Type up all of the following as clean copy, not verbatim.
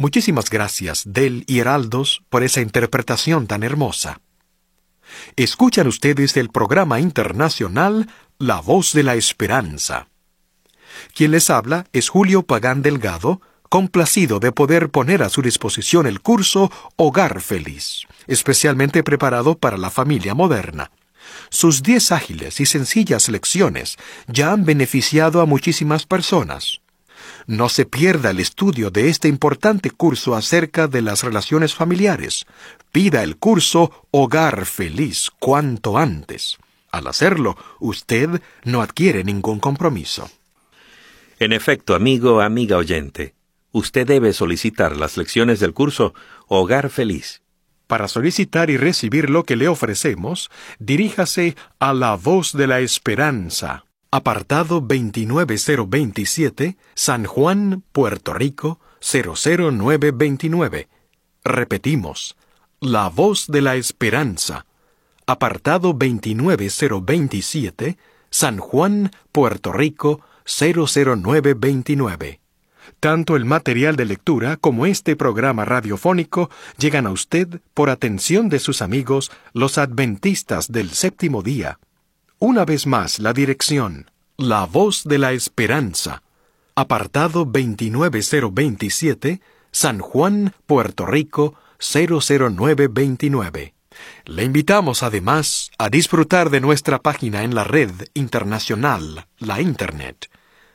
Muchísimas gracias, Del y Heraldos, por esa interpretación tan hermosa. Escuchan ustedes el programa internacional La Voz de la Esperanza. Quien les habla es Julio Pagán Delgado, complacido de poder poner a su disposición el curso Hogar Feliz, especialmente preparado para la familia moderna. Sus 10 ágiles y sencillas lecciones ya han beneficiado a muchísimas personas. No se pierda el estudio de este importante curso acerca de las relaciones familiares. Pida el curso Hogar Feliz cuanto antes. Al hacerlo, usted no adquiere ningún compromiso. En efecto, amigo, amiga oyente, usted debe solicitar las lecciones del curso Hogar Feliz. Para solicitar y recibir lo que le ofrecemos, diríjase a La Voz de la Esperanza, apartado 29027, San Juan, Puerto Rico, 00929. Repetimos, La Voz de la Esperanza, apartado 29027, San Juan, Puerto Rico, 00929. Tanto el material de lectura como este programa radiofónico llegan a usted por atención de sus amigos, los adventistas del séptimo día. Una vez más, la dirección: La Voz de la Esperanza, apartado 29027, San Juan, Puerto Rico, 00929. Le invitamos además a disfrutar de nuestra página en la red internacional, la Internet,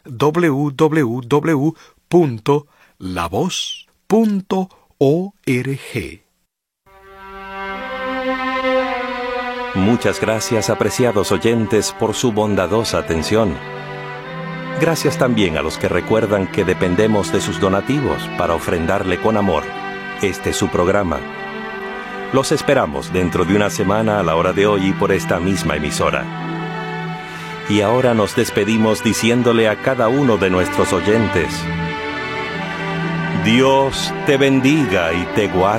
www.lavoz.org. Muchas gracias, apreciados oyentes, por su bondadosa atención. Gracias también a los que recuerdan que dependemos de sus donativos para ofrendarle con amor este su programa. Los esperamos dentro de una semana a la hora de hoy por esta misma emisora. Y ahora nos despedimos diciéndole a cada uno de nuestros oyentes: Dios te bendiga y te guarde.